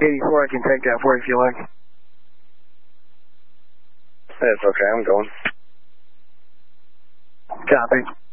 84, I can take that for you if you like. It's okay, I'm going. Copy.